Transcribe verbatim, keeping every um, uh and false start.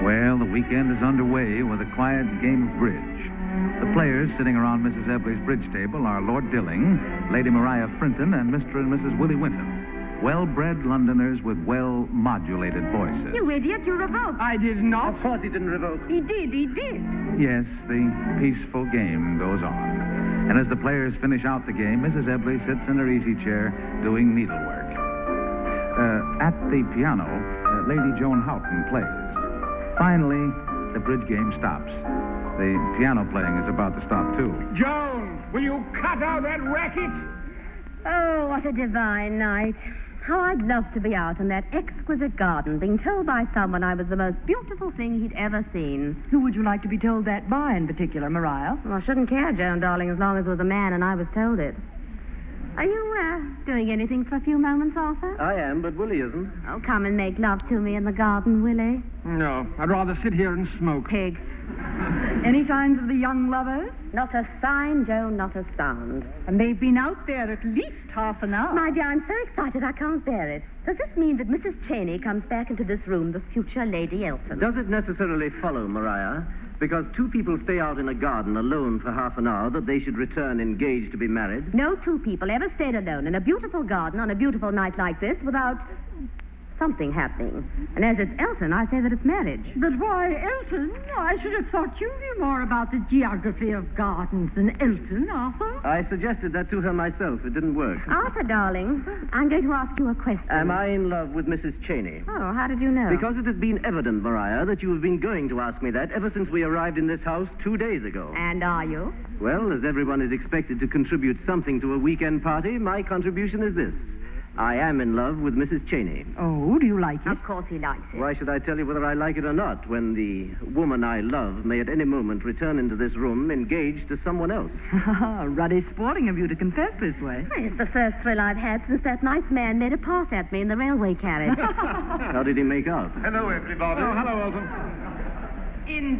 Well, the weekend is underway with a quiet game of bridge. The players sitting around Missus Ebley's bridge table are Lord Dilling, Lady Maria Frinton, and Mister and Missus Willie Winton. Well-bred Londoners with well-modulated voices. You idiot, you revoked. I did not. Of course he didn't revoke. He did, he did. Yes, the peaceful game goes on. And as the players finish out the game, Missus Ebley sits in her easy chair doing needlework. Uh, at the piano, uh, Lady Joan Houghton plays. Finally, the bridge game stops. The piano playing is about to stop, too. Joan, will you cut out that racket? Oh, what a divine night. How I'd love to be out in that exquisite garden, being told by someone I was the most beautiful thing he'd ever seen. Who would you like to be told that by in particular, Maria? Well, I shouldn't care, Joan, darling, as long as it was a man and I was told it. Are you, uh, doing anything for a few moments, Arthur? I am, but Willie isn't. Oh, come and make love to me in the garden, Willie. No, I'd rather sit here and smoke. Pig. Any signs of the young lovers? Not a sign, Joan, not a sound. And they've been out there at least half an hour. My dear, I'm so excited I can't bear it. Does this mean that Missus Cheney comes back into this room, the future Lady Elton? Does it necessarily follow, Maria, because two people stay out in a garden alone for half an hour, that they should return engaged to be married? No two people ever stayed alone in a beautiful garden on a beautiful night like this without something happening. And as it's Elton, I say that it's marriage. But why, Elton? I should have thought you knew more about the geography of gardens than Elton, Arthur. I suggested that to her myself. It didn't work. Arthur, darling, I'm going to ask you a question. Am I in love with Missus Cheney? Oh, how did you know? Because it has been evident, Maria, that you have been going to ask me that ever since we arrived in this house two days ago. And are you? Well, as everyone is expected to contribute something to a weekend party, my contribution is this. I am in love with Missus Cheney. Oh, do you like it? Of course he likes it. Why should I tell you whether I like it or not, when the woman I love may at any moment return into this room engaged to someone else? Ruddy sporting of you to confess this way. It's the first thrill I've had since that nice man made a pass at me in the railway carriage. How did he make out? Hello, everybody. Oh, hello, Elton. In